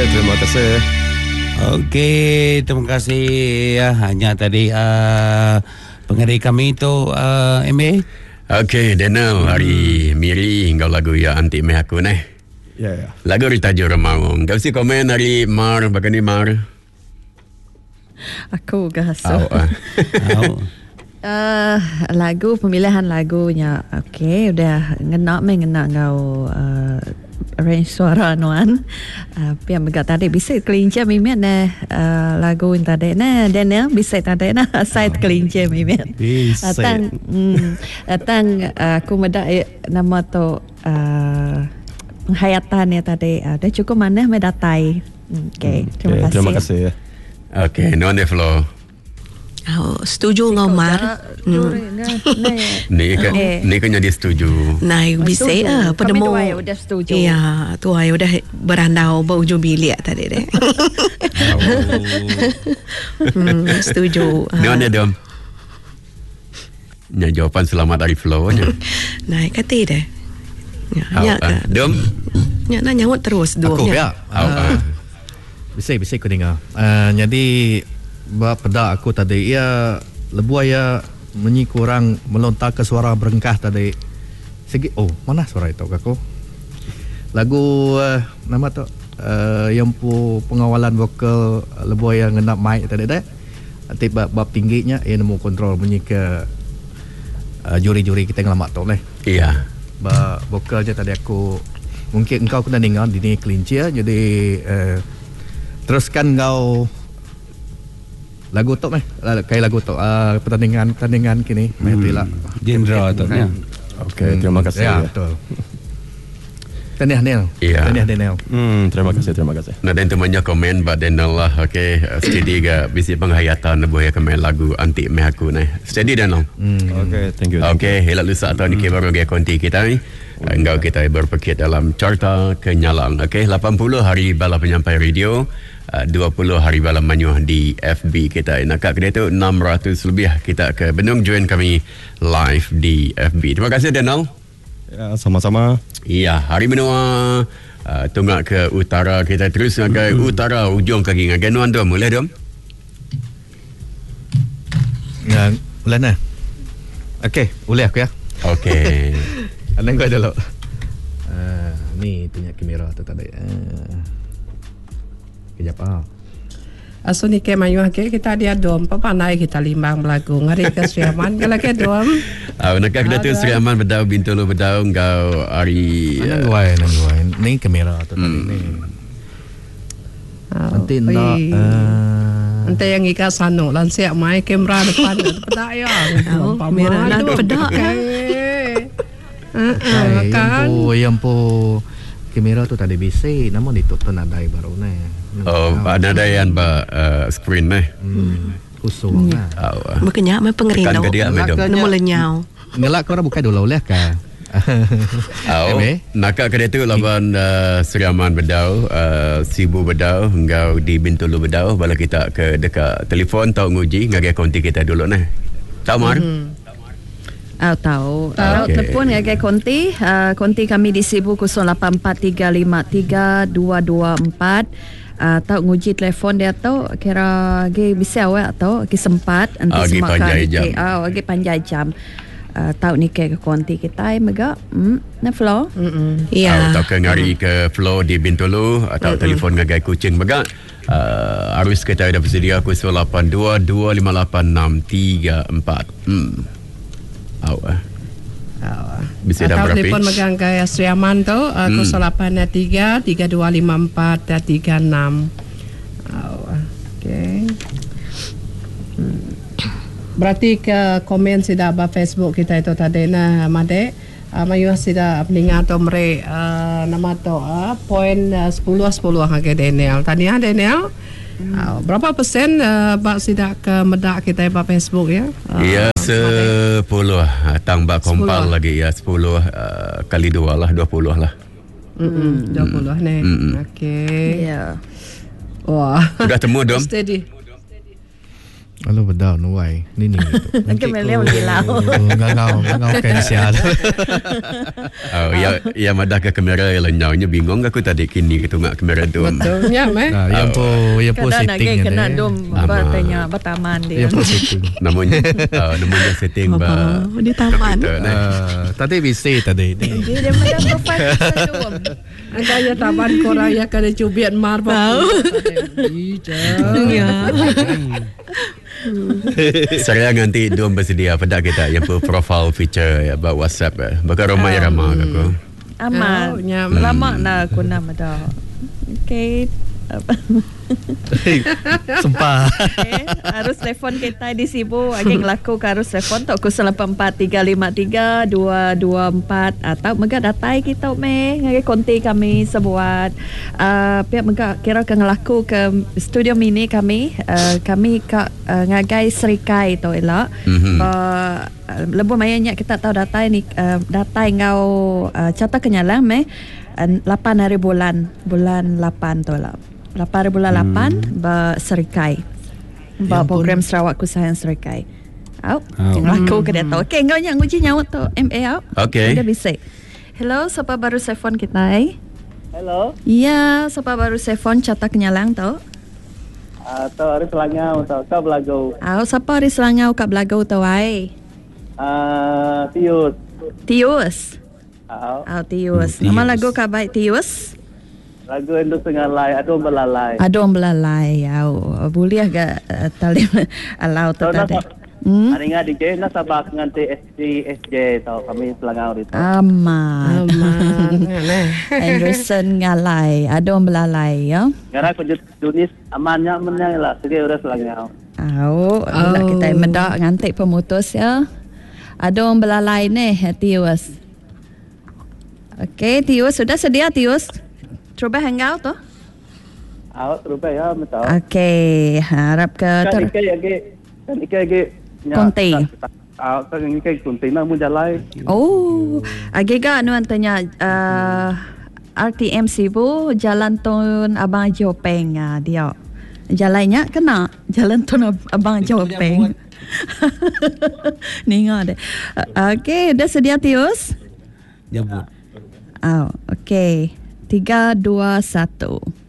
terima kasih. Okey, terima kasih. Hanya tadi pengadai kami tu MA. Okey, Daniel, hari Miri hingga lagu ya anti meh aku neh. Ya. Lagu Ritajo Remaung. Kau si komen hari Mar, bagani Mar. Aku gaso. Oh. Lagu pemilihan lagunya okey udah ngena kau range suara nuan pia megat tadi bisa kelinci mimet lagu yang tadi Daniel bisa tadi side kelinci mimet datang aku medak nama tu penghayatan ya tadi dah cukup mana mendatai. Okey, terima kasih. Okey, non de flow. Setuju ngau Mar. Ni kan jadi setuju. Nah, bisa penemu. Kami udah setuju. Ya, tu ai udah berandau berujung bilik tadi deh. Setuju. Ni mana dom? Nya jawapan selamat dari flow nya. Nah, kata deh. Ya, dom. Ya, nak nyawut terus dua. Aku ya. Bisa aku dengar. Jadi pada aku tadi ia lebuai ya menyi kurang melontar ke suara berengkah tadi segi mana suara itu aku lagu nama tu yang pengawalan vokal lebuai yang ngenap mic tadi deh tiba bab tingginya ia nemu kontrol menyi ke juri-juri kita yang lama tu leh iya vokalnya tadi aku mungkin engkau kena dengar di ni kelinci ya jadi teruskan engkau lagu tu kayak lagu tu pertandingan kini mestilah genre tu ya. Okey, terima kasih. Ya, betul. Tahniah Daniel. Iya. Tahniah Daniel. Terima kasih. Nah, dan temannya komen bad Daniel lah. Okey, steady ga bisi penghayatan boleh komen lagu anti meh aku nah. Steady Daniel. Okey, thank you. Okey, helak lusa atau ni baru ga konti kita ni. Engkau kita berpikir dalam carta kenyalang. Okey, 80 hari bala penyampai radio. 20 hari bala manyuh di FB kita. Nakak kedai tu 600 lebih kita ke Benung join kami live di FB. Terima kasih Daniel. Ya, sama-sama. Iya, hari menua tunggak ke utara kita terus ke utara ujung kaki dengan Ganuan tu boleh dom? Ya, boleh nah. Okey, boleh aku ya. Okey. Anak kau dulu. Ni punya kamera tu tadi. Kejap Aso ni ke mayuh ke kita dia dom papanai kita limbang belagu ngari ke Sriaman kalau ke dom. Nakak dah tu Sriaman bedau Bintulu bedau engkau hari nangguai ni kamera tu tadi ni. Nanti nak nanti yang ikat sano lansiak mai kamera depan pedak ya. Kamera nak pedak. Kan yang kamera tu tadi bisa namun ditutup nadai baru ni. Nadaian screen ni. Kosong lah. Makanya mai pengerino. Nemu lenyau. Ngelak kau buka dulu leh ka. Nakak kedai tu lawan Sriaman bedau, Sibu bedau, engkau di Bintulu bedau, bala kita ke dekat telefon tahu nguji ngagai konti kita dulu ni. Tahu Mar? Tahu. Telepon ngagai konti kami di Sibu 08353224. Tahu nguji telefon dia tahu kira ge bisa awak tahu ge sempat nanti semakan ge panjang jam. Tahu ni ke konti kita mega na flow. Ya. Tahu ke ngari ke flow di Bintulu atau telefon ngagai kucing mega. Arus kita dah bersedia 0822586344. Bisa dah berapa? Telefon megang ke Sriaman tu 0833254336. Okey. Berarti ke komen sida ba Facebook kita itu tadi na Made mayu sida peningat tu mere nama tu poin 10 hage Daniel. Tania Daniel. Berapa persen bak sida ke medak kita ba Facebook ya? Ya 10 tambah kompal lagi ya 10 kali 2 lah 20 lah. 20 ni. Okey. Ya. Wah. Sudah temu dom? Steady. Alah bedah nuai. Ni. Angkat Melia lagi lau. Ngau kan sial. Ya madah ke kamera lenyaunya bingung aku tadi kini ketengah kamera tu. Betulnya meh. Yang po Kadang setting kena dom bertanya bertaman dia. Yang po setting. Namanya setting ba. Di taman. Tadi bisa tadi. Dia macam profile dom. Angkanya taman korang ya kada cubian marba. Ya. Saya nanti dom bersedia pada kita yang profile feature ya ba WhatsApp. Bakal ramai aku. Amal. Lama nak aku nama dah. Okay. Sumpah. Okay. Arus telefon kita di Sibu ageng laku ke arus telefon tok 0843532224 atau mega datai kita ngage konti kami sebuat pihak mega kira ke ngelaku ke studio mini kami kami ke ngagai serikai to elak lebih mayanya kita tahu datai ni datai ngau cata kenyalang 8 hari bulan 8 tu lah 8 bulan 8 ba serikai ba program Sarawak Kusayan Serikai yang laku ke dia tahu okey ngau yang uji nyawa tu MA Okey. dia bisa hello siapa baru telefon kita Hello. ya siapa baru telefon cata kenyalang tu Atau hari Selangau atau kau Belagau. siapa hari Selangau kat Belagau tu Tius. Tius Tius nama lagu kat baik Tius Lagu Indo Sengalai, Adom Belalai. Adom belalai boleh agak talim alau tu tadi Hari nga DJ na sabak nganti SJ tau kami Selangau dito. Aman Anderson ngalai Adom belalai ya Ngara ko Junis amannya menang lah sige udah Selangau. Nak kita mendak ngantik pemutus ya Adom belalai ni Tius. Okey Tius sudah sedia Tius cuba hangout tu. Terubah ya betul. Okey harap ke Kan ikai konti. Kan ikai konti na mu jalai. Agega anu antanya RTM Sibu Jalan Tun Abang Jopeng dia. Jalannya kena Jalan Tun Abang Jopeng. Ninga deh. Okey, dah sedia Tius? Jabut. Okey. 3, 2, 1.